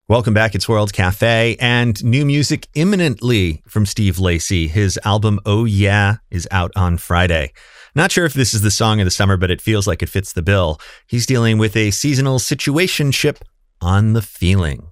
Welcome back. It's World Cafe and new music imminently from Steve Lacy. His album, Oh Yeah, is out on Friday. Not sure if this is the song of the summer, but it feels like it fits the bill. He's dealing with a seasonal situationship on The Feeling.